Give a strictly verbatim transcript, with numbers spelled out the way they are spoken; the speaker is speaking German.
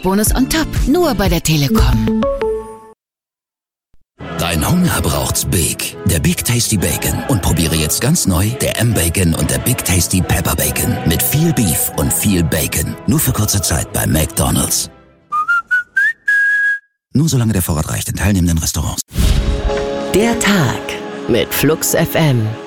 Weihnachtsbonus on top. Nur bei der Telekom. Dein Hunger braucht's Big. Der Big Tasty Bacon. Und probiere jetzt ganz neu der M-Bacon und der Big Tasty Pepper Bacon. Mit viel Beef und viel Bacon. Nur für kurze Zeit bei McDonald's. Nur solange der Vorrat reicht in teilnehmenden Restaurants. Der Tag mit Flux F M.